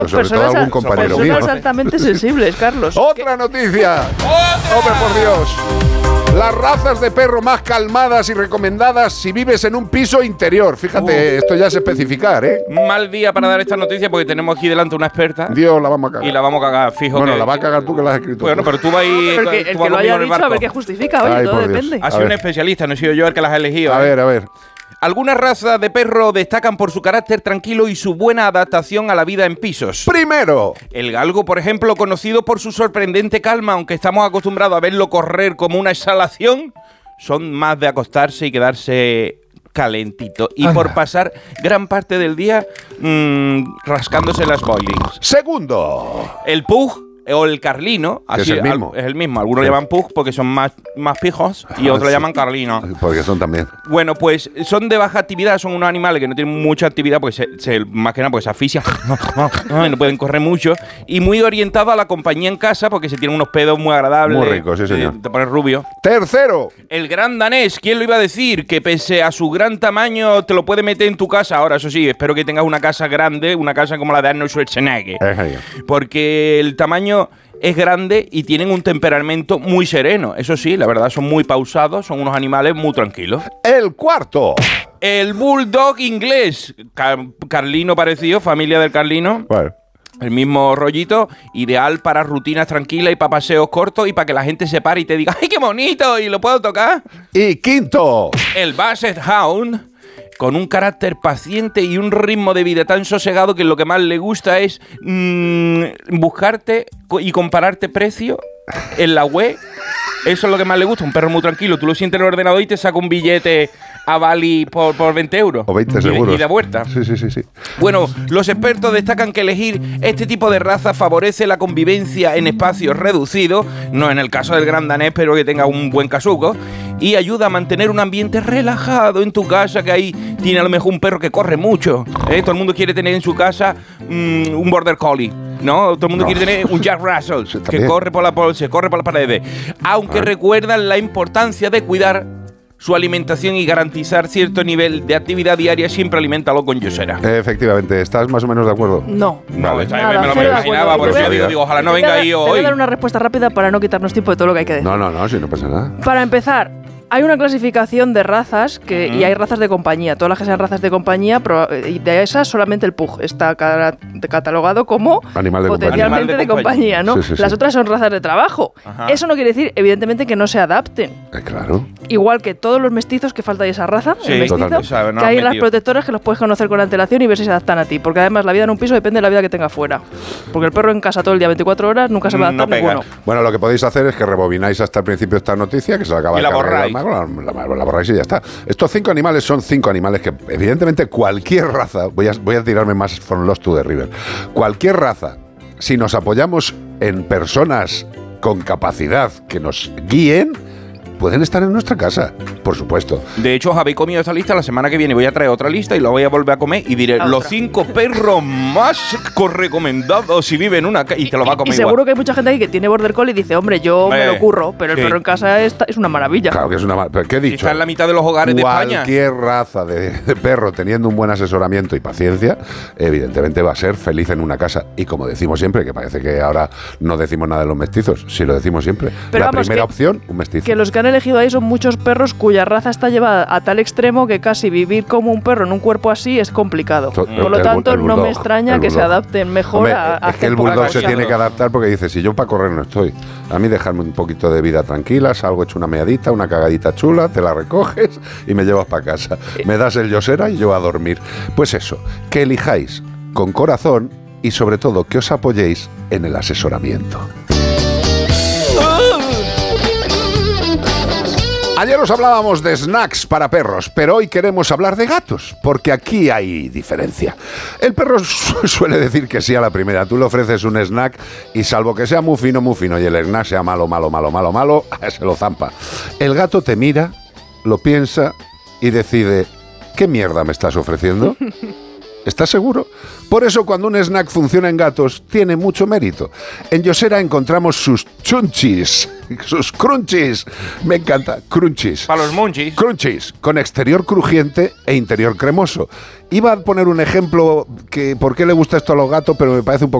Sobre todo algún compañero mío. Personas altamente sensibles, Carlos. ¡Otra noticia! ¡Hombre, por Dios! Las razas de perro más calmadas y recomendadas si vives en un piso interior. Fíjate, esto ya es especificar, ¿eh? Mal día para dar esta noticia porque tenemos aquí delante una experta. Dios, la vamos a cagar. Y la vamos a cagar, fijo. Bueno, la vas a cagar tú que la has escrito. Bueno, pero tú vas ahí. Pero el que lo haya dicho, a ver qué justifica. Oye, todo depende. Ha sido un especialista, no he sido yo el que las ha elegido. A ver. Algunas razas de perro destacan por su carácter tranquilo y su buena adaptación a la vida en pisos. Primero, el galgo, por ejemplo, conocido por su sorprendente calma, aunque estamos acostumbrados a verlo correr como una exhalación, son más de acostarse y quedarse calentito. Y por pasar gran parte del día rascándose las boilings. Segundo, el pug o el carlino, así, es el mismo. Algunos llaman pug porque son más pijos y otros llaman carlino. Porque son también. Bueno, pues son de baja actividad, son unos animales que no tienen mucha actividad porque más que nada porque se asfixian, no pueden correr mucho, y muy orientados a la compañía en casa porque se tienen unos pedos muy agradables. Muy ricos, sí, señor. Te pones rubio. Tercero, el gran danés. ¿Quién lo iba a decir? Que pese a su gran tamaño te lo puede meter en tu casa. Ahora, eso sí, espero que tengas una casa grande, una casa como la de Arnold Schwarzenegger. Porque el tamaño es grande y tienen un temperamento muy sereno. Eso sí, la verdad, son muy pausados, son unos animales muy tranquilos. El cuarto, el bulldog inglés. Carlino parecido, familia del carlino. Bueno. El mismo rollito, ideal para rutinas tranquilas y para paseos cortos y para que la gente se pare y te diga ¡ay, qué bonito! ¿Y lo puedo tocar? Y quinto, el Basset Hound, con un carácter paciente y un ritmo de vida tan sosegado que lo que más le gusta es buscarte y compararte precio en la web. Eso es lo que más le gusta, un perro muy tranquilo. Tú lo sientes en el ordenador y te saca un billete a Bali por 20 euros. O 20 seguros. Y de vuelta. Sí. Bueno, los expertos destacan que elegir este tipo de raza favorece la convivencia en espacios reducidos, no en el caso del gran danés, pero que tenga un buen casuco, y ayuda a mantener un ambiente relajado en tu casa, que ahí tiene a lo mejor un perro que corre mucho. Todo el mundo quiere tener en su casa un border collie, ¿no? Todo el mundo quiere tener un Jack Russell que corre por las paredes. Aunque recuerdan la importancia de cuidar su alimentación y garantizar cierto nivel de actividad diaria, siempre aliméntalo con yosera. Efectivamente, ¿estás más o menos de acuerdo? No. Vale. Me lo imaginaba, por eso digo, ojalá no venga ahí hoy. Te voy a dar una respuesta rápida para no quitarnos tiempo de todo lo que hay que decir. No, si no pasa nada. Para empezar, hay una clasificación de razas y hay razas de compañía. Todas las que sean razas de compañía, y de esas solamente el pug está catalogado como animal de potencialmente de compañía, ¿no? Sí. Las otras son razas de trabajo. Ajá. Eso no quiere decir, evidentemente, que no se adapten. Claro. Igual que todos los mestizos, que falta de esa raza, el mestizo, que hay las protectoras que los puedes conocer con antelación y ver si se adaptan a ti. Porque además la vida en un piso depende de la vida que tenga fuera. Porque el perro en casa todo el día, 24 horas, nunca se va a adaptar ninguno. Bueno, lo que podéis hacer es que rebobináis hasta el principio esta noticia, que se la acaba de cargar. La borráis y ya está. Estos 5 animales son 5 animales que, evidentemente, cualquier raza, voy a tirarme más from Lost to the River, cualquier raza, si nos apoyamos en personas con capacidad que nos guíen, pueden estar en nuestra casa, por supuesto. De hecho, os habéis comido esta lista. La semana que viene voy a traer otra lista y la voy a volver a comer y diré los 5 perros más recomendados si viven en una casa, y te lo va a comer. Y seguro que hay mucha gente ahí que tiene border collie y dice, hombre, yo me lo curro, pero el perro en casa es una maravilla. Claro que es una maravilla. ¿Qué he dicho? Está en la mitad de los hogares de España. Cualquier raza de perro teniendo un buen asesoramiento y paciencia, evidentemente va a ser feliz en una casa. Y como decimos siempre, que parece que ahora no decimos nada de los mestizos, sí lo decimos siempre. Pero la primera opción, un mestizo. Que los que han elegido ahí son muchos perros cuya raza está llevada a tal extremo que casi vivir como un perro en un cuerpo así es complicado. Por lo tanto, no me extraña que se adapten mejor a es que el bulldog se tiene que adaptar porque dice, si yo para correr no estoy, a mí dejarme un poquito de vida tranquila, salgo hecho una meadita, una cagadita chula, te la recoges y me llevas para casa. Me das el yosera y yo a dormir. Pues eso, que elijáis con corazón y sobre todo que os apoyéis en el asesoramiento. Ayer os hablábamos de snacks para perros, pero hoy queremos hablar de gatos, porque aquí hay diferencia. El perro suele decir que sí a la primera. Tú le ofreces un snack y salvo que sea muy fino, y el snack sea malo, se lo zampa. El gato te mira, lo piensa y decide, ¿qué mierda me estás ofreciendo? ¿Estás seguro? Por eso cuando un snack funciona en gatos, tiene mucho mérito. En Yosera encontramos sus chunchis, sus crunchies. Me encanta, crunchies. Para los munchies. Crunchies, con exterior crujiente e interior cremoso. Iba a poner un ejemplo que por qué le gusta esto a los gatos, pero me parece un poco